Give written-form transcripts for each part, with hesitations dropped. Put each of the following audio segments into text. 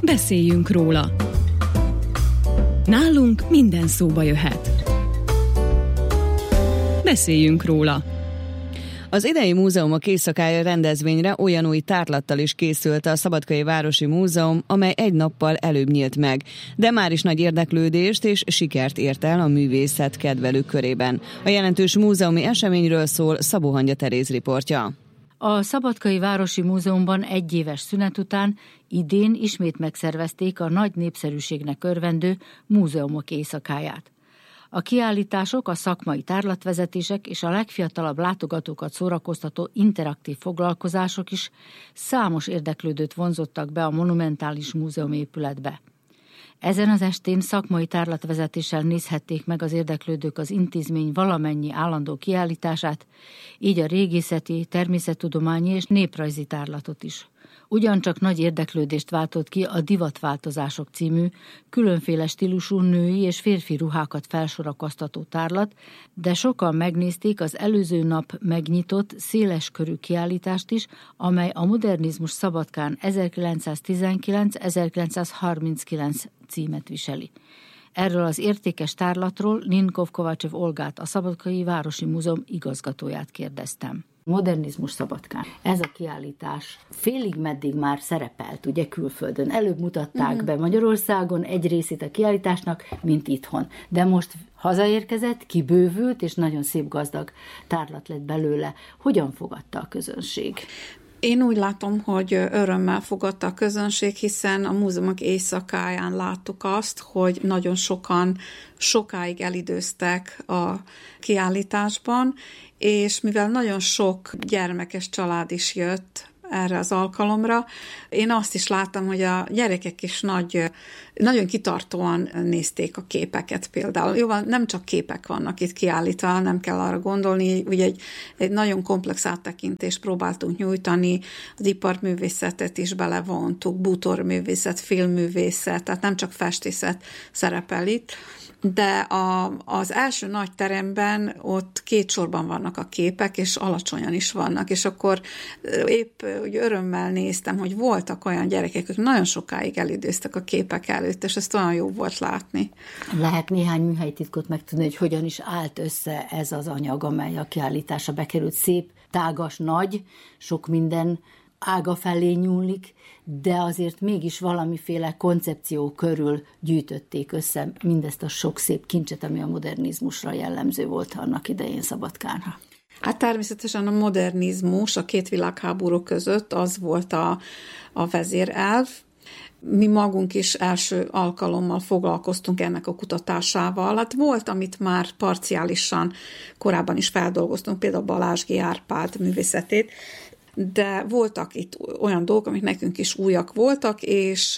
Beszéljünk róla. Nálunk minden szóba jöhet. Beszéljünk róla. Az idei Múzeumok Éjszakája rendezvényre olyan új tárlattal is készült a Szabadkai Városi Múzeum, amely egy nappal előbb nyílt meg, de már is nagy érdeklődést és sikert ért el a művészet kedvelők körében. A jelentős múzeumi eseményről szól Szabó Hangya Teréz riportja. A Szabadkai Városi Múzeumban egy éves szünet után idén ismét megszervezték a nagy népszerűségnek örvendő Múzeumok Éjszakáját. A kiállítások, a szakmai tárlatvezetések és a legfiatalabb látogatókat szórakoztató interaktív foglalkozások is számos érdeklődőt vonzottak be a monumentális múzeumépületbe. Ezen az estén szakmai tárlatvezetéssel nézhették meg az érdeklődők az intézmény valamennyi állandó kiállítását, így a régészeti, természettudományi és néprajzi tárlatot is. Ugyancsak nagy érdeklődést váltott ki a Divatváltozások című, különféle stílusú női és férfi ruhákat felsorakoztató tárlat, de sokan megnézték az előző nap megnyitott, széleskörű kiállítást is, amely a modernizmus Szabadkán 1919-1939 címet viseli. Erről az értékes tárlatról Ninkov Kovácsev Olgát, a Szabadkai Városi Múzeum igazgatóját kérdeztem. Modernizmus Szabadkán. Ez a kiállítás félig meddig már szerepelt, ugye, külföldön. Előbb mutatták be Magyarországon egy részét a kiállításnak, mint itthon. De most hazaérkezett, kibővült, és nagyon szép gazdag tárlat lett belőle. Hogyan fogadta a közönség? Én úgy látom, hogy örömmel fogadta a közönség, hiszen a Múzeumok Éjszakáján láttuk azt, hogy nagyon sokan sokáig elidőztek a kiállításban, és mivel nagyon sok gyermekes család is jött erre az alkalomra, én azt is láttam, hogy a gyerekek is nagyon kitartóan nézték a képeket például. Jó, nem csak képek vannak itt kiállítva, nem kell arra gondolni, ugye egy nagyon komplex áttekintést próbáltunk nyújtani, az iparművészetet is belevontuk, bútorművészet, filmművészet, tehát nem csak festészet szerepel itt, de az első nagy teremben ott két sorban vannak a képek, és alacsonyan is vannak, és akkor épp úgy örömmel néztem, hogy voltak olyan gyerekek, akik nagyon sokáig elidőztek a képek előtt, és ezt olyan jó volt látni. Lehet néhány műhelytitkot megtudni, hogy hogyan is állt össze ez az anyag, amely a kiállításra bekerült. Szép, tágas, nagy, sok minden ága felé nyúlik, de azért mégis valamiféle koncepció körül gyűjtötték össze mindezt a sok szép kincset, ami a modernizmusra jellemző volt annak idején Szabadkánra. Hát természetesen a modernizmus a két világháború között az volt a vezérelv. Mi magunk is első alkalommal foglalkoztunk ennek a kutatásával. Hát volt, amit már parciálisan korábban is feldolgoztunk, például Balázs G. Árpád művészetét, de voltak itt olyan dolgok, amik nekünk is újak voltak, és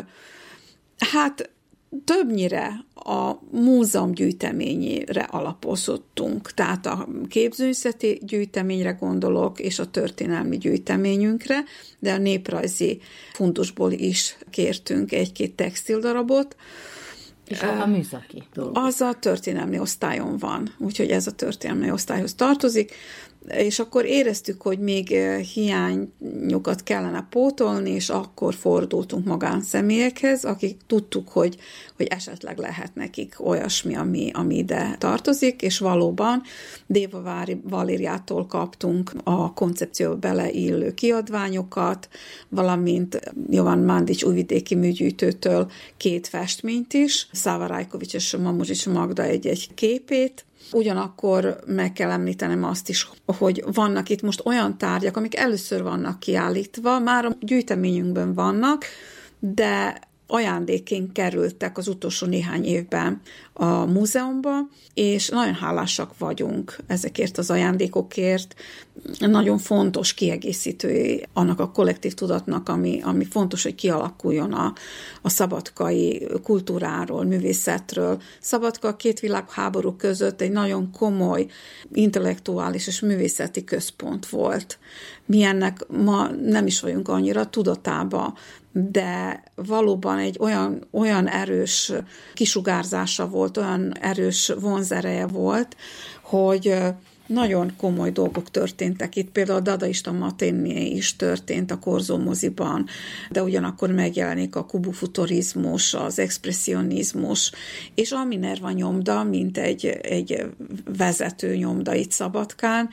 hát többnyire a múzeum gyűjteményére alapozottunk. Tehát a képzőművészeti gyűjteményre gondolok, és a történelmi gyűjteményünkre, de a néprajzi fundusból is kértünk egy-két textildarabot. És a műszaki dolgok? Az a történelmi osztályon van, úgyhogy ez a történelmi osztályhoz tartozik, és akkor éreztük, hogy még hiányokat kellene pótolni, és akkor fordultunk magánszemélyekhez, akik tudtuk, hogy esetleg lehet nekik olyasmi, ami ide tartozik, és valóban Déva Valériától kaptunk a koncepcióba beleillő kiadványokat, valamint Jovan Mandics újvidéki műgyűjtőtől 2 festményt is, Száva Rajkovics és Mamuzsics Magda egy képét. Ugyanakkor meg kell említenem azt is, hogy vannak itt most olyan tárgyak, amik először vannak kiállítva, már a gyűjteményünkben vannak, de ajándékként kerültek az utolsó néhány évben a múzeumba, és nagyon hálásak vagyunk ezekért az ajándékokért. Nagyon fontos kiegészítői annak a kollektív tudatnak, ami fontos, hogy kialakuljon a szabadkai kultúráról, művészetről. Szabadka a 2 világháború között egy nagyon komoly intellektuális és művészeti központ volt. Mi ennek ma nem is vagyunk annyira tudatában, de valóban egy olyan erős kisugárzása volt, olyan erős vonzereje volt, hogy Nagyon komoly dolgok történtek itt, például a dadaista matiné is történt a Korzó moziban, de ugyanakkor megjelenik a kubufuturizmus, az expresszionizmus, és a Minerva nyomda, mint egy vezető nyomda itt Szabadkán,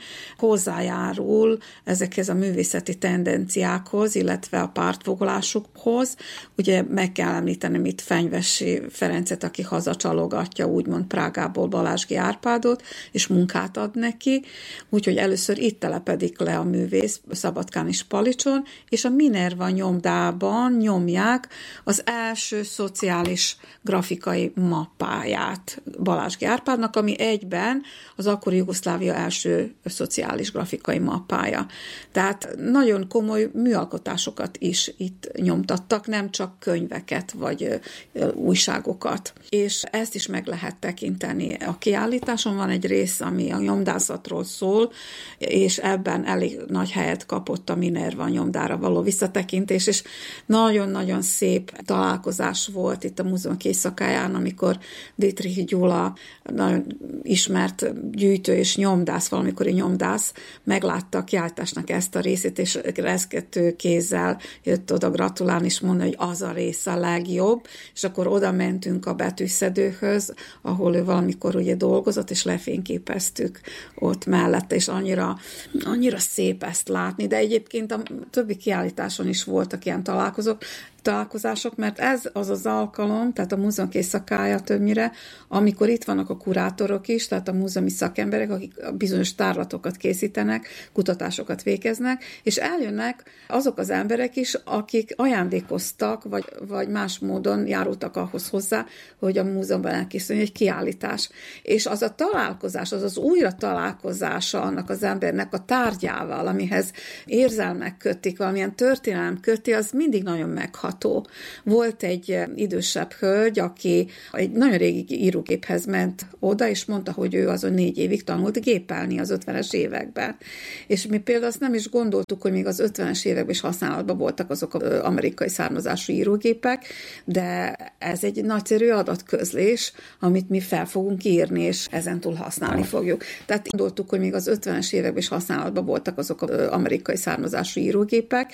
hozzájárul ezekhez a művészeti tendenciákhoz, illetve a pártfoglalásukhoz. Ugye meg kell említenem itt Fenyvesi Ferencet, aki hazacsalogatja úgymond Prágából Balázsgi Árpádot, és munkát ad neki, úgyhogy először itt telepedik le a művész Szabadkán és Palicson, és a Minerva nyomdában nyomják az első szociális grafikai mappáját Balázsgi Árpádnak, ami egyben az akkori Jugoszlávia első szociális grafikai mappája. Tehát nagyon komoly műalkotásokat is itt nyomtattak, nem csak könyveket vagy újságokat. És ezt is meg lehet tekinteni. A kiállításon van egy rész, ami a nyomdászatról szól, és ebben elég nagy helyet kapott a Minerva nyomdára való visszatekintés, és nagyon-nagyon szép találkozás volt itt a múzeumok éjszakáján, amikor Dietrich Gyula, nagyon ismert gyűjtő és nyomdász, valamikori nyomdász, meglátta a kiállításnak ezt a részét, és reszkető kézzel jött oda gratulálni, és mondani, hogy az a rész a legjobb, és akkor oda mentünk a betűszedőhöz, ahol ő valamikor ugye dolgozott, és lefényképeztük ott mellette, és annyira szép ezt látni, de egyébként a többi kiállításon is voltak ilyen találkozások, mert ez az az alkalom, tehát a múzeumok éjszakája többnyire, amikor itt vannak a kurátorok is, tehát a múzeumi szakemberek, akik bizonyos tárlatokat készítenek, kutatásokat végeznek, és eljönnek azok az emberek is, akik ajándékoztak, vagy más módon járultak ahhoz hozzá, hogy a múzeumban elkészüljön egy kiállítás. És az a találkozás, az az újra találkozása annak az embernek a tárgyával, amihez érzelmek kötik, valamilyen történelem köti, az mindig nagyon megható. Volt egy idősebb hölgy, aki egy nagyon régi írógéphez ment oda, és mondta, hogy ő azon 4 évig tanult gépelni az 50-es években. És mi például azt nem is gondoltuk, hogy még az 50-es években is használatban voltak azok az amerikai származású írógépek, de ez egy nagyszerű adatközlés, amit mi fel fogunk írni, és ezentúl használni fogjuk. Tehát gondoltuk, hogy még az 50-es években is használatban voltak azok az amerikai származású írógépek,